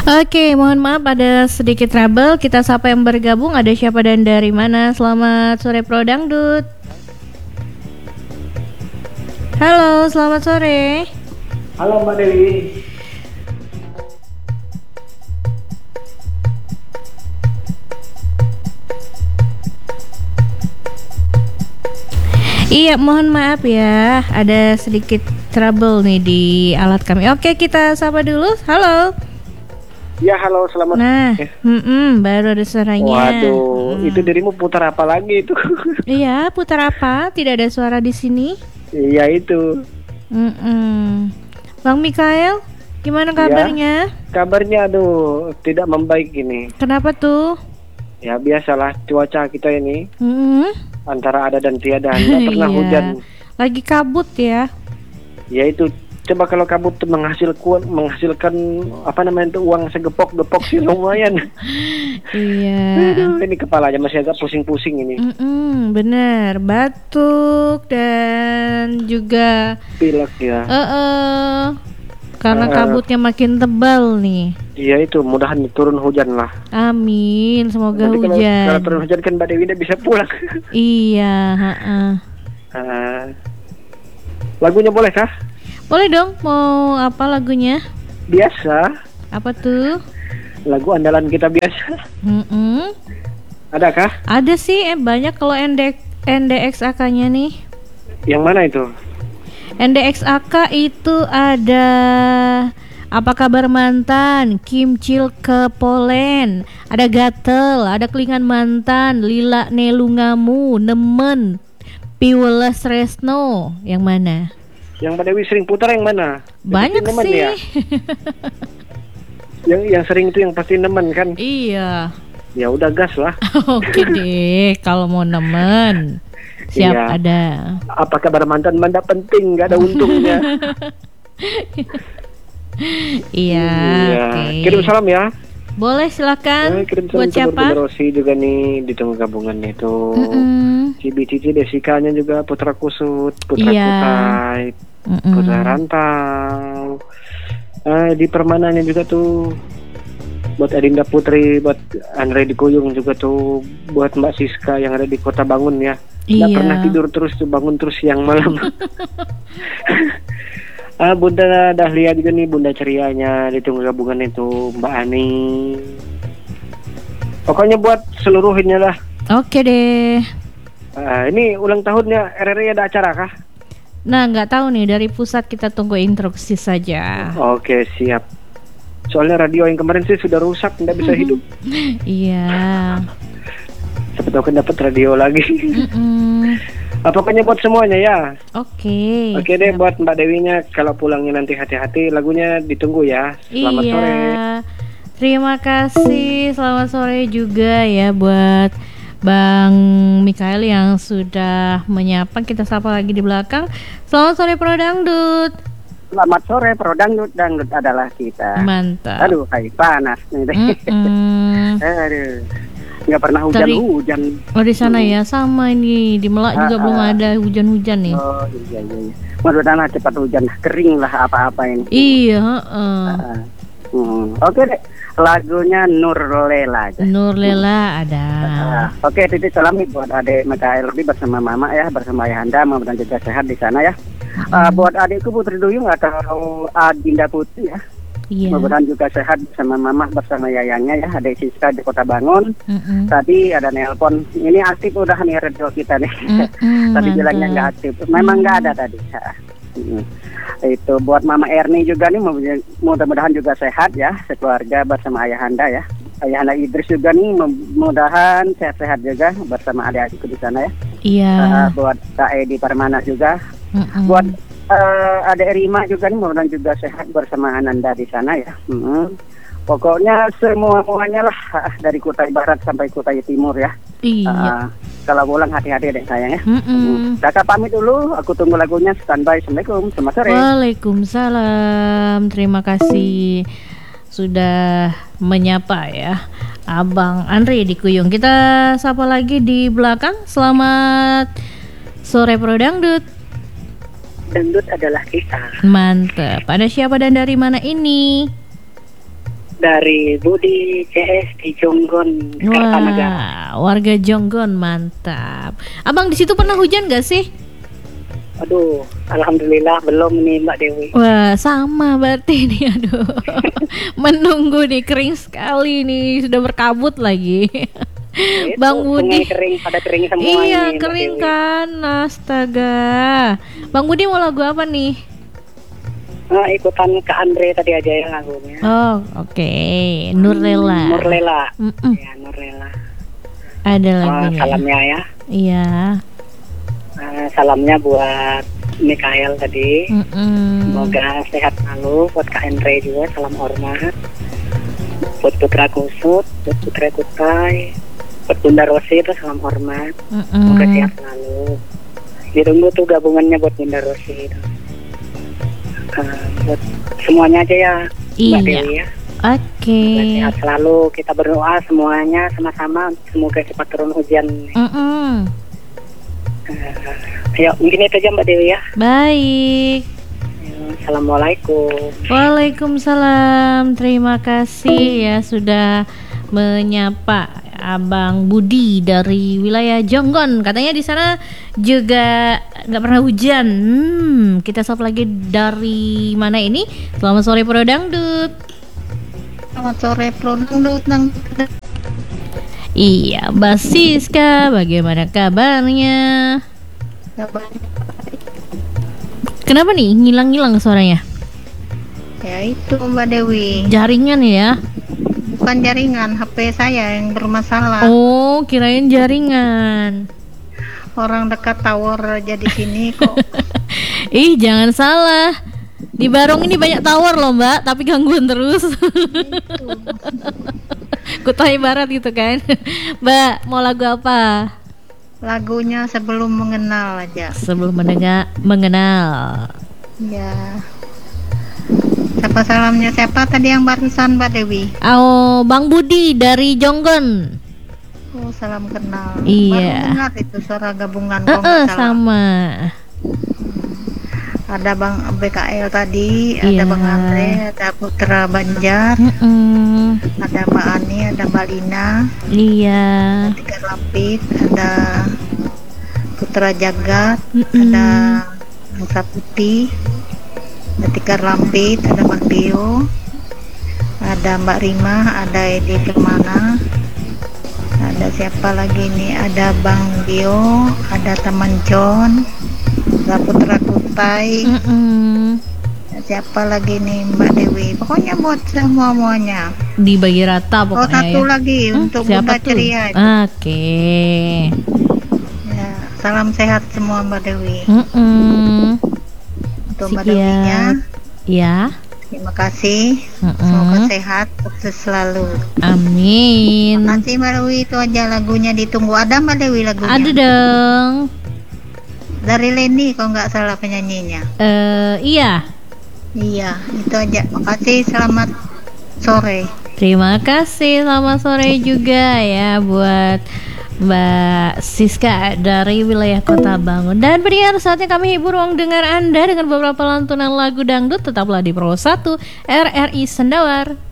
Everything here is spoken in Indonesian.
Oke, mohon maaf ada sedikit trouble. Kita sapa yang bergabung. Ada siapa dan dari mana? Selamat sore Pro Dangdut. Halo, selamat sore. Halo Mbak Dewi. Iya, mohon maaf ya, ada sedikit trouble nih di alat kami. Oke, kita sapa dulu. Halo. Ya halo, selamat. Nah, baru ada suaranya. Waduh, itu dirimu putar apa lagi itu? Iya, putar apa? Tidak ada suara di sini. Iya itu. Bang Mikael, gimana kabarnya? Ya, kabarnya aduh tidak membaik ini. Kenapa tuh? Ya biasalah cuaca kita ini. Antara ada dan tiada, nggak pernah Iya. hujan. Lagi kabut ya. Ya itu, coba kalau kabut tuh menghasilkan apa namanya itu uang segepok-gepok sih lumayan. Iya. Aduh, ini kepalanya masih agak pusing-pusing ini. Bener, batuk dan juga Pilek ya. Karena kabutnya makin tebal nih. Iya itu, mudahan turun hujan lah. Amin, semoga Nanti hujan. Kalau turun hujan kan Mbak Dewi udah bisa pulang. Iya, Lagunya boleh kah? Boleh dong, mau apa lagunya? Biasa. Apa tuh? Lagu andalan kita biasa. Adakah? Ada sih, banyak kalau NDXAK-nya nih. Yang mana itu? NDXAK itu ada Apa Kabar Mantan, Kim Chil ke Polen, ada Gatel, ada Kelingan Mantan, Lila Nelungamu, Nemen, Piweles Resno. Yang mana? Yang Mbak Dewi sering putar yang mana? Banyak Nemen sih ya? Yang sering itu yang pasti Nemen kan? Iya. Ya udah gas lah. Oke deh, kalau mau Nemen siap Iya. ada. Apa Kabar Mantan manda penting, nggak ada untungnya. Iya. Oke. Kirim salam ya. Boleh silakan. Kirim Buat salam siapa? ke Rosi juga nih di tengah gabungan itu. Cibi Cici Desikanya juga Putra Kusut, Putra Kutai, Putra Rantau. Di Permananya juga tuh buat Adinda Putri, buat Andre di Kuyung juga tuh, buat Mbak Siska yang ada di Kota Bangun ya. Nggak pernah tidur terus tuh, bangun terus siang malam. Bunda Dahlia juga nih, Bunda Cerianya di tengah gabungan itu, Mbak Ani. Pokoknya buat seluruhnya lah. Oke deh. Ini ulang tahunnya RRI ada acara kah? Nah, nggak tahu nih, dari pusat kita tunggu instruksi saja. Oke, siap. Soalnya radio yang kemarin sih sudah rusak, nggak bisa hidup. Iya. Siapa tahu kan dapat radio lagi. Pokoknya buat semuanya ya. Oke. Oke deh, buat Mbak Dewinya kalau pulangnya nanti hati-hati, lagunya ditunggu ya. Selamat sore. Terima kasih. Selamat sore juga ya buat Bang Mikael yang sudah menyapa. Kita sapa lagi di belakang. Selamat sore Pro Dangdut. Selamat sore Pro Dangdut, Dangdut adalah kita. Mantap. Aduh, hai panas nih deh. Aduh, nggak pernah hujan. Oh di sana ya, sama ini di Melak juga belum ada hujan-hujan nih. Oh iya. Mudah-mudahan cepat hujan, kering lah apa-apa ini. Iya. Oke deh, lagunya Nurlela aja. Nurlela ada. Oke, titip salam nih buat adik Mikael lebih bersama mama ya, bersama ayahanda, mudah-mudahan juga sehat di sana ya. Buat adikku Putri Duyung atau Adinda Putri ya. Iya. Mudah-mudahan juga sehat bersama mama, bersama yayangnya ya, adik Siska di Kota Bangun. Tadi ada nelpon, ini aktif udah nih radio kita nih. Tadi bilangnya nggak aktif, memang nggak ada tadi. Itu buat Mama Erni juga nih, mudah-mudahan juga sehat ya, sekeluarga bersama ayahanda ya. Ayahanda Idris juga nih, mudah-mudahan sehat-sehat juga bersama adik-adikku di sana ya. Iya. Buat Kak Edi Parmana juga. Buat adik Rima juga nih, mudah-mudahan juga sehat bersama Ananda di sana ya. Pokoknya semuanya lah, dari Kutai Barat sampai Kutai Timur ya. Iya. Kalau pulang hati-hati deh sayang ya. Kakak pamit dulu, aku tunggu lagunya. Standby. Assalamualaikum, selamat sore. Waalaikumsalam. Terima kasih sudah menyapa ya Abang Andre di Kuyung. Kita sapa lagi di belakang. Selamat sore Pro Dangdut. Dangdut adalah kita. Mantap. Ada siapa dan dari mana ini? dari Budi CS di Jonggon, Kartanegara. Wah, warga Jonggon, mantap. Abang di situ pernah hujan gak sih? Aduh, alhamdulillah belum nih Mbak Dewi. Wah, sama berarti nih, aduh. Menunggu nih, kering sekali nih, sudah berkabut lagi. Bang Budi kering, pada kering semua. Iya, ini, kering kan, astaga. Bang Budi mau lagu apa nih? Ikutan ke Andre tadi aja ya lagunya. Oh, oke. Nurlela. Nurlela. Ya, Nurlela. Ada lagunya. Salamnya ya. Iya. Salamnya buat Mikael tadi. Semoga sehat selalu. Buat Kak Andre juga salam hormat. Buat Putra Kusut, buat Putra Kutai, buat Bunda Rosi itu salam hormat. Semoga sehat selalu. Ditunggu tuh gabungannya buat Bunda Rosi itu. Buat semuanya aja ya Mbak Dewi ya. Oke. Sehat selalu, kita berdoa semuanya sama-sama semoga cepat turun hujan. Ayo mungkin itu aja Mbak Dewi ya. Baik. Assalamualaikum. Waalaikumsalam. Terima kasih ya sudah menyapa Abang Budi dari wilayah Jonggon. Katanya di sana juga nggak pernah hujan. Kita sapa lagi dari mana ini? Selamat sore Pro Dangdut. Selamat sore Pro Dangdut. Iya, Mbak Siska, bagaimana kabarnya? Kenapa nih ngilang-ngilang suaranya? Ya itu Mbak Dewi. Jaringan ya? Bukan jaringan, HP saya yang bermasalah. Oh, kirain jaringan. Orang dekat tower aja di sini kok. Ih, jangan salah. Di Barong ini banyak tower loh Mbak, tapi gangguan terus. Kutai Barat gitu kan. Mbak, mau lagu apa? Lagunya Sebelum Mengenal aja. Sebelum mengenal. Ya. Siapa salamnya siapa tadi yang barusan Mbak Dewi? Oh, Bang Budi dari Jonggon. Oh, salam kenal. Iya. Baru dengar itu suara gabungan kok nggak salah. Sama. Ada Bang BKL tadi, Iya. ada Bang Andre, ada Putra Banjar, ada Mbak Ani, ada Mbak Lina, Iya. ada Tiga Lapit, ada Putra Jagat, ada Nusa Putih, ada Tiga Lampit, ada Bang Dio, ada Mbak Rima, ada Edi Firmana, ada siapa lagi nih, ada Bang Dio, ada Teman John, ada Putra Kutai, siapa lagi nih Mbak Dewi, pokoknya buat semuanya Dibagi rata pokoknya. Oh, satu ya. lagi untuk Siapa Bunda tuh? Ceria itu. Oke. Ya, salam sehat semua Mbak Dewi. Untuk Mbak Siap. Dewinya, Ya. terima kasih. Semoga sehat, sukses selalu. Amin. Nanti Mbak Dewi itu aja lagunya ditunggu. Ada Mbak Dewi lagunya? Ada dong. Dari Leni kalau nggak salah penyanyinya. Iya. Iya, itu aja. Makasih, selamat sore. Terima kasih, selamat sore juga ya buat Mbak Siska dari wilayah Kota Bangun. Dan pendengar, saatnya kami hibur ruang dengar Anda dengan beberapa lantunan lagu dangdut. Tetaplah di Pro 1 RRI Sendawar.